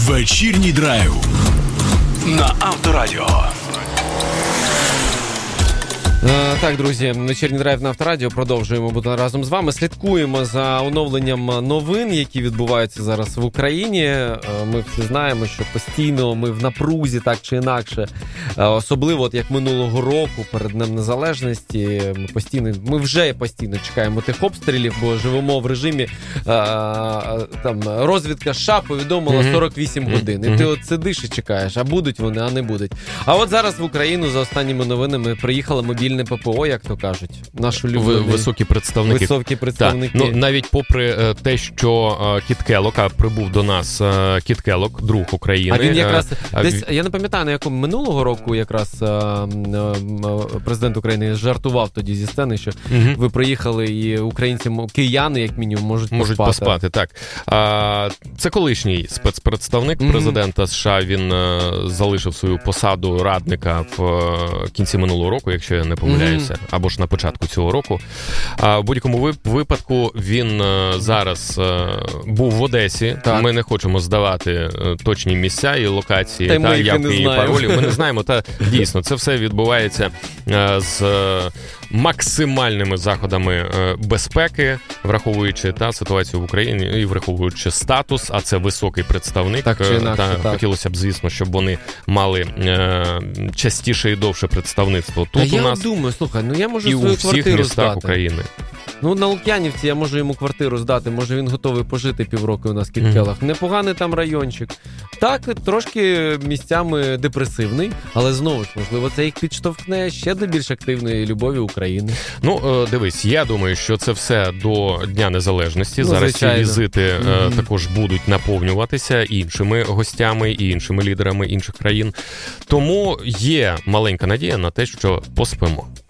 Вечірній драйв на Авторадіо. Так, друзі, вечірній драйв на Авторадіо. Продовжуємо бути разом з вами. Слідкуємо за оновленням новин, які відбуваються зараз в Україні. Ми всі знаємо, що постійно ми в напрузі, так чи інакше. Особливо, от як минулого року, перед Днем Незалежності, ми вже постійно чекаємо тих обстрілів, бо живемо в режимі там розвідка США повідомила 48 годин. І ти от сидиш і чекаєш, а будуть вони, а не будуть. А от зараз в Україну за останніми новинами приїхала мобільне ППО, як то кажуть. Наш улюблений. Високі представники. Так. Ну, навіть попри те, що Кіт Келлог, прибув до нас Кіт Келлог, друг України. А він якраз десь, я не пам'ятаю, на якому минулого року якраз президент України жартував тоді зі сцени, що ви приїхали і українці, кияни, як мінімум, можуть поспати. Так. Це колишній спецпредставник президента США. Він залишив свою посаду радника в кінці минулого року, якщо я не помиляюся, або ж на початку цього року. В будь-якому випадку він зараз був в Одесі. Так. Ми не хочемо здавати точні місця і локації, та явки і паролі. Ми не знаємо. Та дійсно, це все відбувається з максимальними заходами безпеки, враховуючи ситуацію в Україні і враховуючи статус, а це високий представник. Так чи інакше, так. Хотілося б, звісно, щоб вони мали частіше і довше представництво тут у нас. Я думаю, слухай, я можу і свою у всіх квартиру містах здати. України. На Лук'янівці я можу йому квартиру здати, може він готовий пожити півроку у нас Кіт Келлог. Непоганий там райончик. Так, трошки місцями депресивний, але знову ж, можливо, це їх підштовхне ще до більш активної любові України. Дивись, я думаю, що це все до Дня Незалежності. Зараз ці візити також будуть наповнюватися іншими гостями і іншими лідерами інших країн. Тому є маленька надія на те, що поспимо.